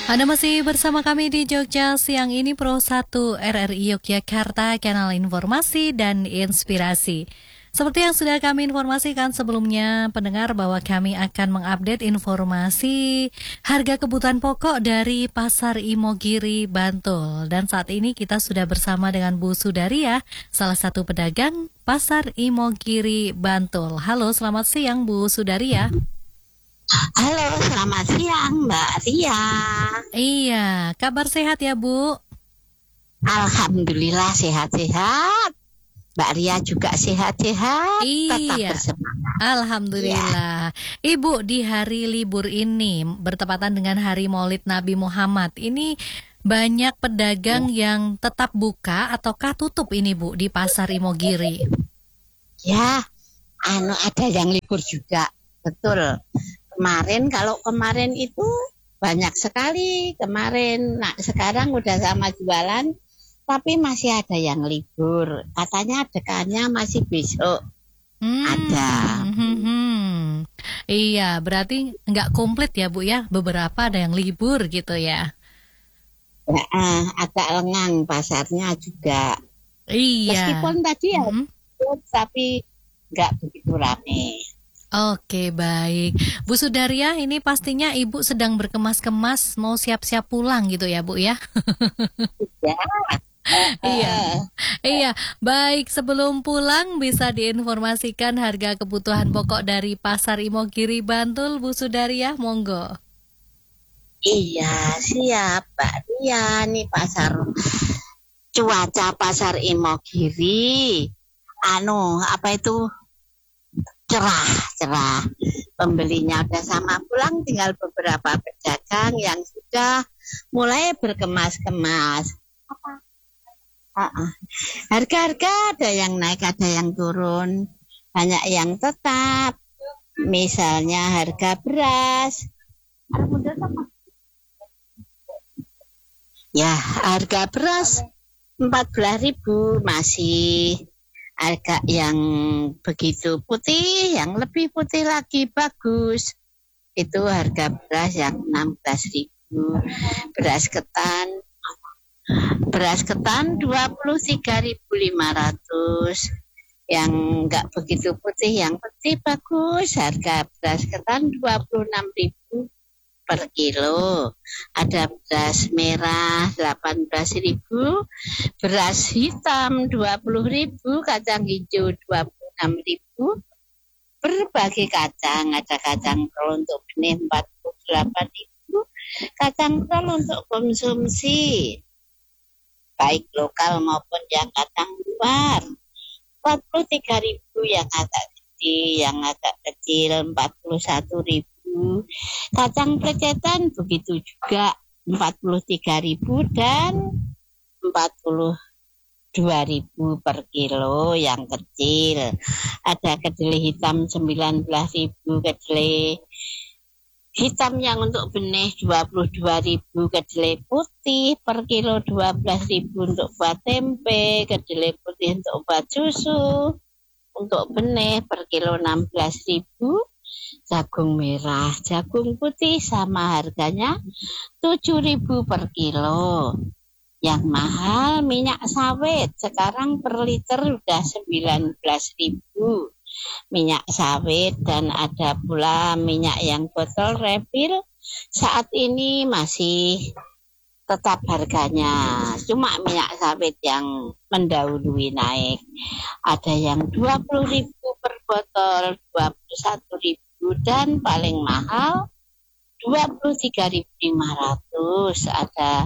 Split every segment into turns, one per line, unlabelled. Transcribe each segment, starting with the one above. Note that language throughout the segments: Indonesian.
Anda masih bersama kami di Jogja siang ini Pro 1 RRI Yogyakarta, kanal informasi dan inspirasi. Seperti yang sudah kami informasikan sebelumnya, pendengar, bahwa kami akan mengupdate informasi harga kebutuhan pokok dari Pasar Imogiri, Bantul. Dan saat ini kita sudah bersama dengan Bu Sudaria, salah satu pedagang Pasar Imogiri, Bantul. Halo, selamat siang Bu Sudaria.
Halo, selamat siang Mbak Ria.
Iya, kabar sehat ya Bu?
Alhamdulillah sehat-sehat. Mbak Ria juga sehat-sehat. Tetap
Iya,
bersemangat.
alhamdulillah. Ibu, di hari libur ini bertepatan dengan hari Maulid Nabi Muhammad, ini banyak pedagang yang tetap buka ataukah tutup ini Bu di Pasar Imogiri?
Ya, ada yang libur juga. Betul. Kalau kemarin itu banyak sekali kemarin. Nah, sekarang udah sama jualan, tapi masih ada yang libur. Katanya dekannya masih besok. Ada.
Iya, berarti nggak komplit ya Bu ya? Beberapa ada yang libur gitu ya?
Ya, agak lengang pasarnya juga.
Iya.
Meskipun tadi ya, tapi nggak begitu rame.
Oke, baik. Bu Sudaria, ini pastinya Ibu sedang berkemas-kemas mau siap-siap pulang gitu ya, Bu ya?
Ya.
Iya. Baik, sebelum pulang bisa diinformasikan harga kebutuhan pokok dari Pasar Imogiri, Bantul, Bu Sudaria, monggo.
Iya, siap, Mbak Ria. Nih cuaca Pasar Imogiri. Cerah. Pembelinya udah sama pulang, tinggal beberapa pedagang yang sudah mulai berkemas-kemas. Harga-harga ada yang naik, ada yang turun, banyak yang tetap. Misalnya harga beras. Ya, harga beras 14.000 masih agak yang begitu putih, yang lebih putih lagi bagus. Itu harga beras yang 16.000. Beras ketan 23.500. Yang enggak begitu putih, yang putih bagus, harga beras ketan 26.000 per kilo. Ada beras merah 18.000, beras hitam 20.000, kacang hijau 26.000. Berbagai kacang, ada kacang tol untuk benih 48.000, kacang tol untuk konsumsi baik lokal maupun yang kacang luar 43.000, yang agak kecil 41.000. Kacang plecetan begitu juga 43.000 dan 42.000 per kilo yang kecil. Ada kedelai hitam 19.000, kedelai hitam yang untuk benih 22.000, kedelai putih per kilo 12.000 untuk buat tempe, kedelai putih untuk buat susu, untuk benih per kilo 16.000. Jagung merah, jagung putih sama harganya 7.000 per kilo. Yang mahal minyak sawit, sekarang per liter udah 19.000 minyak sawit, dan ada pula minyak yang botol refill saat ini masih tetap harganya, cuma minyak sawit yang mendahului naik. Ada yang 20.000 per botol, 21.000, dan paling mahal 23.500. Ada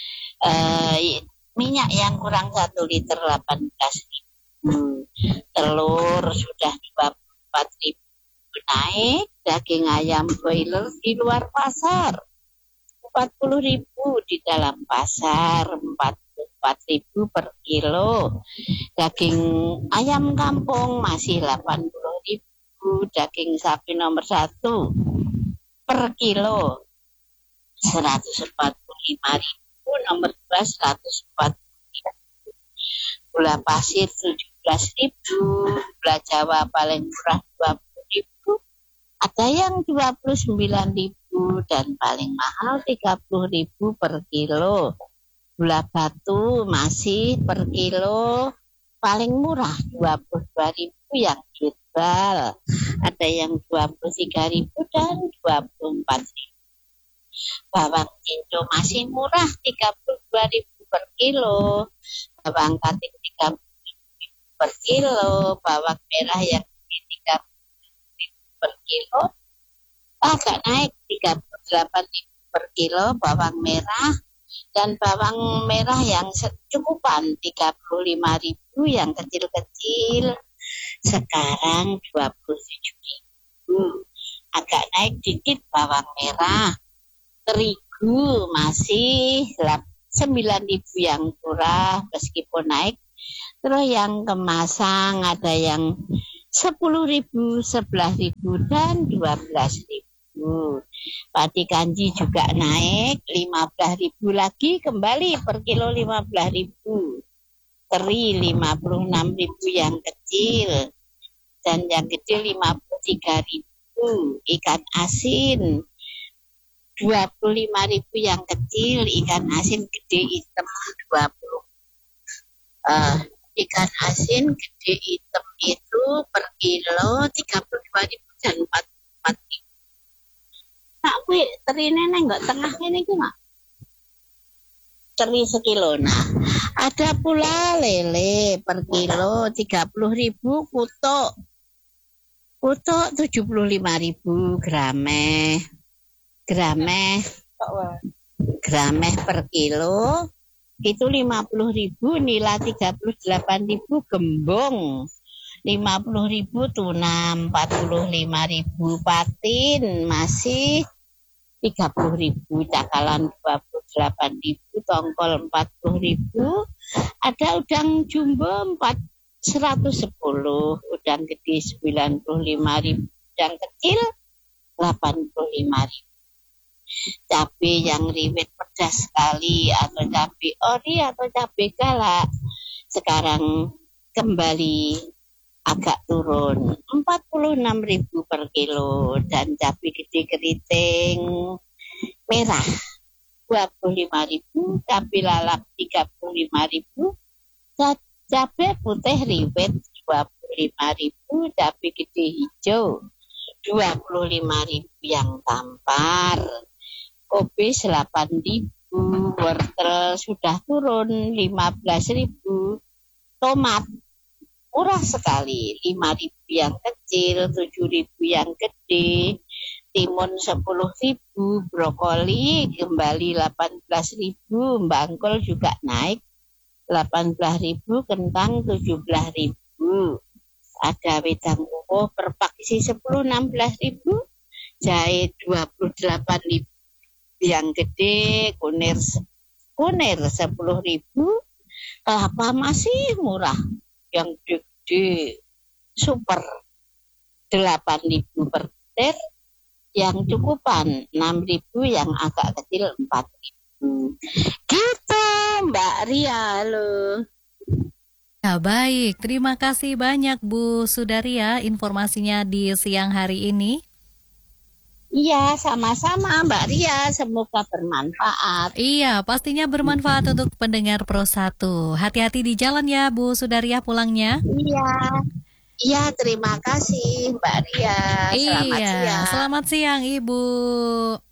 minyak yang kurang 1 liter 18.000. Telur sudah 24.000 naik. Daging ayam broiler di luar pasar 40.000, di dalam pasar 44.000 per kilo. Daging ayam kampung masih 80.000. Daging sapi nomor 1 per kilo 145.000, nomor 2 140.000. Gula pasir 17.000, gula Jawa paling murah 20.000, ada yang 29.000, dan paling mahal 30.000 per kilo. Gula batu masih per kilo paling murah 22.000 yang jual. Ada yang 23.000 dan 24.000. Bawang cincau masih murah 32.000 per kilo. Bawang kating 30.000 per kilo. Bawang merah yang 30.000 per kilo agak naik 38.000 per kilo bawang merah, dan bawang merah yang cukupan 35.000 yang kecil-kecil sekarang 27.000. Agak naik dikit bawang merah. Terigu masih 9.000 yang murah meskipun naik. Terus yang kemasan ada yang 10.000, 11.000 dan 12.000. Padi kanji juga naik 15.000 lagi, kembali per kilo 15.000. Teri 56.000 yang kecil dan yang gede 53.000. Ikan asin 25.000 yang kecil, ikan asin gede hitam 20. Ikan asin gede hitam itu per kilo 32.000 dan 44.000. Nak kuwi terine nang nggo tengah ngene iki, Mak. Teri sekilo. Nah, ada pula lele per kilo 30.000, kutuk 75.000 grameh per kilo itu 50.000, nila 38.000, gembong 50.000, tuna 45.000, patin masih 30.000, cakalan 28.000, tongkol 40.000, ada udang jumbo 110, udang gede 95.000, udang kecil 85.000. Cabai yang riwet pedas sekali atau cabai ori atau cabai galak sekarang kembali agak turun 46.000 per kilo, dan cabai gede keriting merah 25.000, cabai lalap 35.000, cabai putih riwet 25.000, cabai gede hijau 25.000 yang tampar. Kopi 8.000, wortel sudah turun 15.000, tomat murah sekali 5.000 yang kecil, 7.000 yang gede, timun 10.000, brokoli kembali 18.000, bangkol juga naik 18.000, kentang 17.000. Ada wedang ungu per paksi 10 16.000, jahe 28.000 yang gede, kunir 10.000, kelapa masih murah yang gede super 8.000 per liter, yang cukupan 6.000, yang agak kecil 4.000. Gitu Mbak Ria loh.
Ya baik, terima kasih banyak Bu Sudaria informasinya di siang hari ini.
Iya, sama-sama Mbak Ria, semoga bermanfaat.
Iya, pastinya bermanfaat untuk pendengar Pro 1. Hati-hati di jalan ya Bu Sudaria pulangnya.
Iya, terima kasih Mbak Ria. Selamat siang.
Selamat siang Ibu.